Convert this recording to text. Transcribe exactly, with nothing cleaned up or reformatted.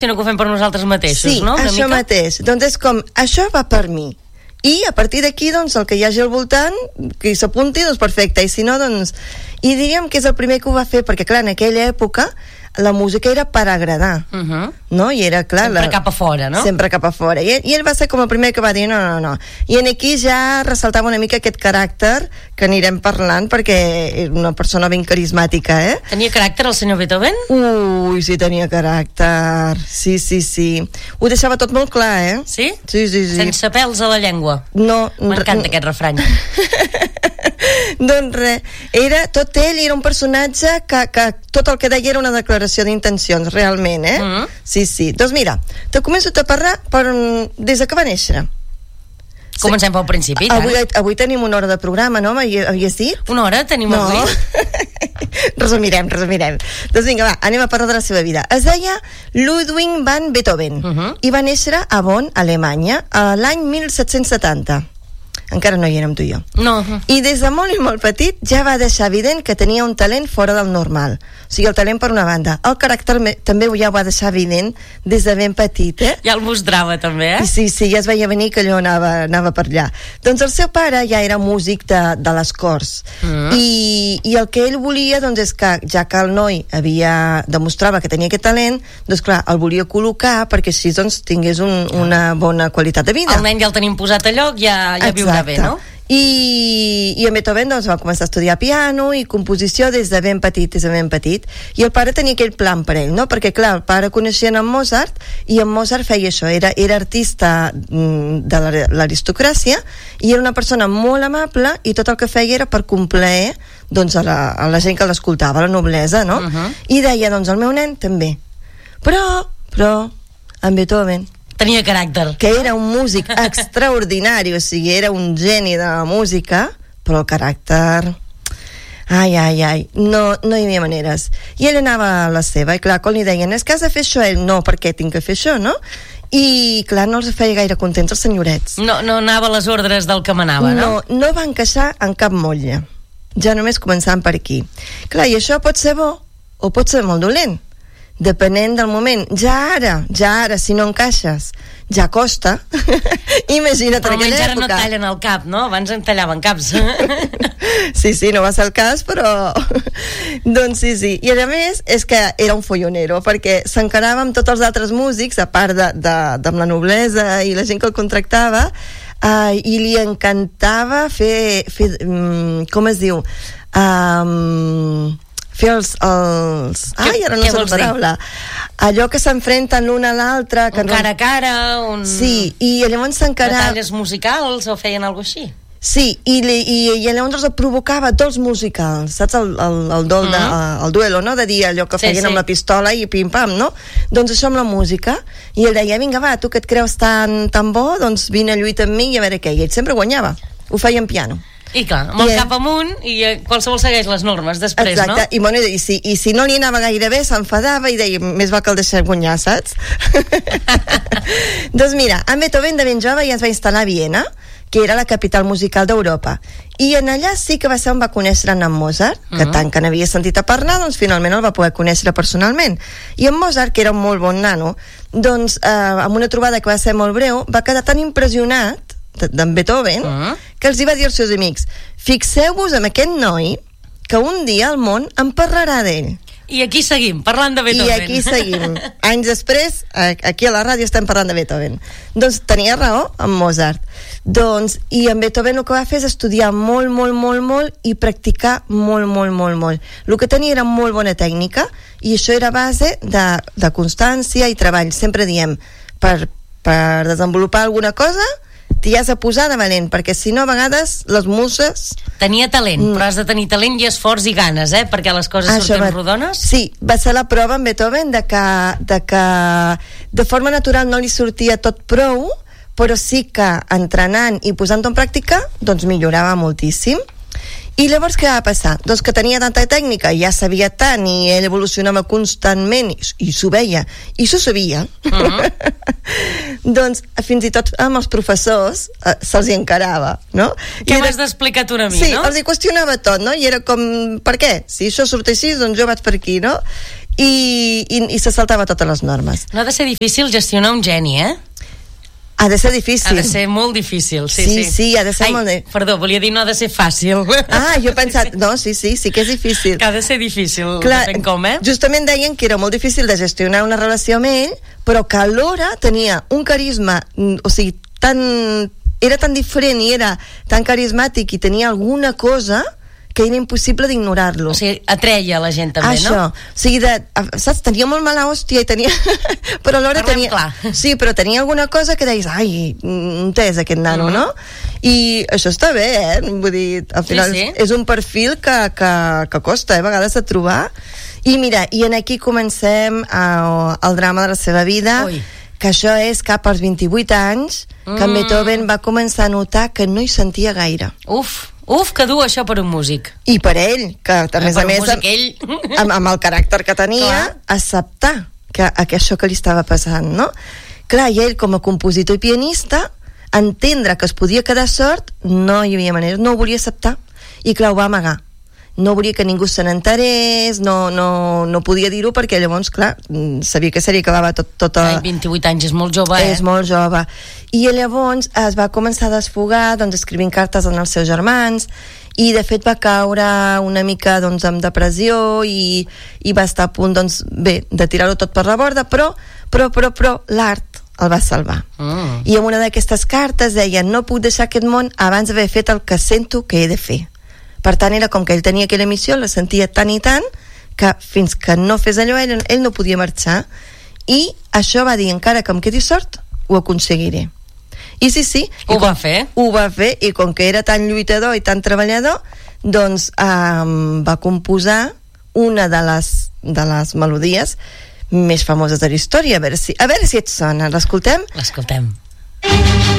sinó que ho fem per nosaltres mateixos, sí, no? Una això mica? mateix. Doncs és com, això va per mi. I a partir d'aquí, doncs, el que hi hagi al voltant, que s'apunti, doncs perfecte. I si no, doncs... I diríem que és el primer que ho va fer, perquè, clar, en aquella època la música era per agradar, Uh -huh. no? I era, clar... Sempre la... cap a fora, no? Sempre cap a fora. I, I ell va ser com el primer que va dir no, no, no. I en aquí ja ressaltava una mica aquest caràcter que anirem parlant, perquè és una persona ben carismàtica, eh? Tenia caràcter el senyor Beethoven? Ui, sí, tenia caràcter. Sí, sí, sí. Ho deixava tot molt clar, eh? Sí? Sí, sí, sí. Sense pèls a la llengua. No. M'encanta aquest refrany. Doncs res, era, tot ell era un personatge que, que tot el que deia era una declaració d'intencions, realment, eh? Mm. Sí, sí. Doncs mira, te començo a parlar per, des de que va néixer. Comencem pel principi, tant. Avui, avui tenim una hora de programa, no? Havies dit? Una hora tenim No. avui? resumirem, resumirem. Doncs vinga, va, anem a parlar de la seva vida. Es deia Ludwig van Beethoven Uh -huh. i va néixer a Bonn, Alemanya, a l'any mil set-cents setanta. Encara no hi érem tu i jo. No. I des de molt i molt petit ja va deixar evident que tenia un talent fora del normal. O sigui, el talent per una banda. El caràcter me, també ja ho va deixar evident des de ben petit, eh? Ja el mostrava, també, eh? I sí, sí, ja es veia venir que allò anava, anava per allà. Doncs el seu pare ja era músic de, de les corts. Mm. I, I el que ell volia, doncs, és que, ja que el noi havia, demostrava que tenia aquest talent, doncs, clar, el volia col·locar perquè així, doncs, tingués un, una bona qualitat de vida. El nen ja el tenim posat a lloc, ja, ja viurà bé, no? I, i en Beethoven doncs, va començar a estudiar piano i composició des de ben petit, des de ben petit. I el pare tenia aquell plan per ell, no? Perquè, clar, el pare coneixia en Mozart i en Mozart feia això, era, era artista mm, de la- l'aristocràcia i era una persona molt amable i tot el que feia era per complaer doncs, a, la, a la gent que l'escoltava, a la noblesa, no? Uh -huh. I deia, doncs, el meu nen també. Però, però, en Beethoven, Tenia caràcter. que era un músic extraordinari, o sigui, era un geni de la música, però el caràcter... Ai, ai, ai, no, no hi havia maneres. I ell anava a la seva, i clar, quan li deien, és que has de fer això, ell, no, per què tinc que fer això, no? I clar, no els feia gaire contents els senyorets. No, no anava a les ordres del que manava, no? No, no va encaixar en cap motlle. Ja només començant per aquí. Clar, i això pot ser bo o pot ser molt dolent, depenent del moment. Ja ara, ja ara, si no encaixes, ja costa. Imagina't Però en almenys aquella ara no època. tallen el cap, no? Abans en tallaven caps. Sí, sí, no va ser el cas, però... doncs sí, sí. I a més, és que era un follonero, perquè s'encarava amb tots els altres músics, a part de, de, de amb la noblesa i la gent que el contractava, uh, i li encantava fer... fer um, com es diu? Um, fer els... els... Ai, ara no què sé la vols dir? paraula. Allò que s'enfrenten l'un a l'altre... que Un no- cara a cara, un... Sí, i llavors s'encarava... Batalles musicals, o feien alguna cosa així? Sí, i, li, i, i llavors el provocava dolç musicals, saps? El, el, el, dol de, Mhm. el duelo, no? De dir allò que Sí, feien sí. amb la pistola i pim-pam, no? Doncs això amb la música. I ell deia, vinga, va, tu que et creus tan, tan bo, doncs vine a lluitar amb mi i a veure què. I ell sempre guanyava. Ho feia en piano. I clar, amb el I, eh, cap amunt, i eh, qualsevol segueix les normes després, Exacte. no? I, bueno, i, si, i si no li anava gaire bé, s'enfadava i deia, més val que el deixem guanyar, saps? Doncs mira, en Beethoven de ben jove ja es va instal·lar a Viena, que era la capital musical d'Europa. I en allà sí que va ser on va conèixer en Mozart, que Mhm. tant que n'havia sentit a parlar, doncs finalment el va poder conèixer personalment. I en Mozart, que era un molt bon nano, doncs eh, amb una trobada que va ser molt breu, va quedar tan impressionat de- d'en Beethoven, Mhm. que els hi va dir als seus amics, fixeu-vos en aquest noi que un dia el món en parlarà d'ell. I aquí seguim, parlant de Beethoven. I aquí seguim. Anys després, a- aquí a la ràdio estem parlant de Beethoven. Doncs tenia raó en Mozart. Doncs, i en Beethoven el que va fer és estudiar molt, molt, molt, molt i practicar molt, molt, molt, molt. El que tenia era molt bona tècnica i això era base de, de constància i treball. Sempre diem, per, per desenvolupar alguna cosa t'hi has de posar de valent, perquè si no a vegades les muses... Tenia talent, Mm. però has de tenir talent i esforç i ganes, eh? Perquè les coses Això surten va- rodones. Sí, va ser la prova en Beethoven de que, de que de forma natural no li sortia tot prou, però sí que entrenant i posant-ho en pràctica doncs millorava moltíssim. I llavors què va passar? Doncs que tenia tanta tècnica, ja sabia tant i ell evolucionava constantment i, i s'ho veia, i s'ho sabia. Mhm. Doncs fins i tot amb els professors eh, se'ls hi encarava, no? Què I era- m'has d'explicar tu a mi, Sí, no? els hi qüestionava tot, no? I era com, per què? Si això surt així, doncs jo vaig per aquí, no? i, i, i se saltava totes les normes. No ha de ser difícil gestionar un geni, eh? Ha de ser difícil. Ha de ser molt difícil, sí, sí. Sí, sí, ha de ser Ai, molt... De... perdó, volia dir no ha de ser fàcil. Ah, jo he pensat... No, sí, sí, sí que és difícil. Que ha de ser difícil, clar, depèn com, eh? Justament deien que era molt difícil de gestionar una relació amb ell, però que alhora tenia un carisma, o sigui, tan... era tan diferent i era tan carismàtic i tenia alguna cosa que era impossible d'ignorar-lo. O sigui, atreia la gent també, Això, no? o sigui, de, saps, tenia molt mala hòstia i tenia... però alhora Parlem tenia... clar. Sí, però tenia alguna cosa que deies, ai, entès aquest nano, Mm-hmm. no? I això està bé, eh? Vull dir, al final Sí, sí. és un perfil que, que, que costa, eh, a vegades de trobar. I mira, i en aquí comencem a, el drama de la seva vida, Ui. que això és cap als vint-i-vuit anys, que en Mm. Beethoven va començar a notar que no hi sentia gaire. Uf, uf, que dur això per un músic. I per ell, que a Eh, més per a un més músic, amb, ell. amb, amb el caràcter que tenia, Clar. acceptar que, que això que li estava passant, no? Clar, i ell com a compositor i pianista, entendre que es podia quedar sord, no hi havia manera, no ho volia acceptar, i clar, ho va amagar. No volia que ningú se n'enterés, no, no, no podia dir-ho perquè llavors, clar, sabia que seria acabava tot, tota... Ai, vint-i-vuit anys és molt jove, eh? És molt jove. I llavors es va començar a desfogar, doncs, escrivint cartes als seus germans, i de fet va caure una mica doncs, amb depressió i, i va estar a punt, doncs, bé, de tirar-ho tot per la borda, però, però, però, però l'art el va salvar. Mm. I en una d'aquestes cartes deia: no puc deixar aquest món abans d'haver fet el que sento que he de fer. Per tant, era com que ell tenia aquella missió, la sentia tant i tant, que fins que no fes allò, ell, ell no podia marxar. I això va dir, encara que em quedi sort, ho aconseguiré. I sí, sí. Ho i va fer. Ho va fer, i com que era tan lluitador i tan treballador, doncs um, va composar una de les, de les melodies més famoses de la història. A veure si, a veure si et sona. L'escoltem? L'escoltem.